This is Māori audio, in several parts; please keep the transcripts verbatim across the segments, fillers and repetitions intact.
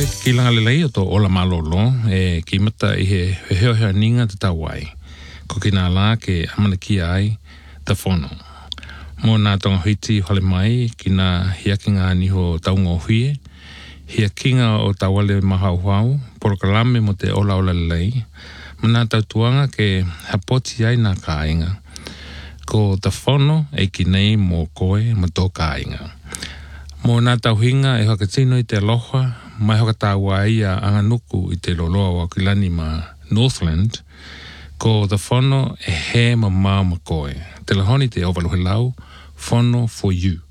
Kilanga le lei o to ola malolo e ki mata i he heo heo ninga te tawai. Ko ki nā la ke amana ki ai ta whono. Mō nā tonga huiti hole mai ki nā hiakinga niho taunga o hui. Hia kinga o tawale mahau hau, porokalame mo te ola ola lei. Mana tautuanga ke hapoti ai nā kāinga. Ko ta whono e ki nei mō koe ma tō kāinga. Mō nā tauhinga e hakatino i te aloha, mai hokatawa ia anganuku i te loloa o Akilani ma Northland, ko ta whono e he ma mau ma koe. Te lahoni te ovaluhe lau, whono for you.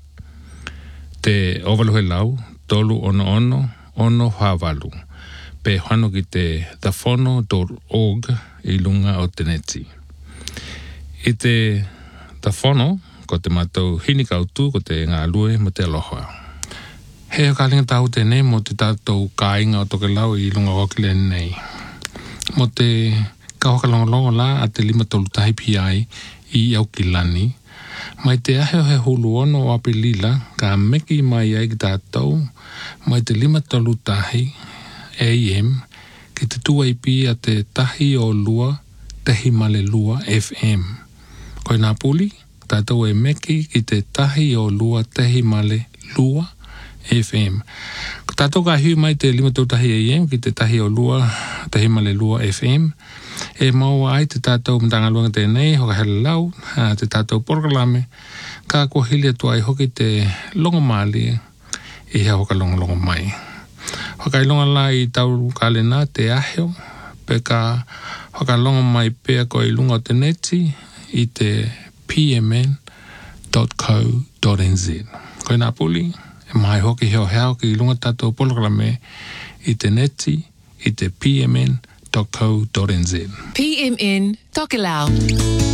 Te ovaluhe lau, tolu ono ono, ono hāwalu. Pe whano ki te the whono dot org i lunga o te neti. I te the whono, ko te mātou hinikautu, ko te ngā lue mo te aloha. He o kālinga tāu tēnei mo te tātou kāinga o toke lau i lunga o Akilani nei. Mo te kauhakalongolongo la a te lima tolu tahi pi ai i Aukilani. Mai te aheo he hulu ono o Apelila, ka meki mai ai ki tātou, mai te lima tolu tahi A M, ki te tua ipi a te tahi o lua, tehi male lua F M. Koe nā puli, tātou e meki ki te tahi o lua, tehi male lua F M. Ko tātou ka hiu mai te lima tolu tahi A M, ki te tahi o lua, tehi male lua F M. E maua ai te tātou mtangaluanga tēnei, hoka hele lau, te tātou porokalame, ka kua hili atua ai hoki te longo mali i hea hoka longo longo mai. Hoka i longa la i tau kālena te aheo, pe ka hoka longo mai pea ko i lunga o te neti i te p m n dot co dot n z. Koe nā puli, e mai hoki heo heo ki i lunga tātou porokalame i te neti i te p m n dot co dot n z. P M N Tokelau.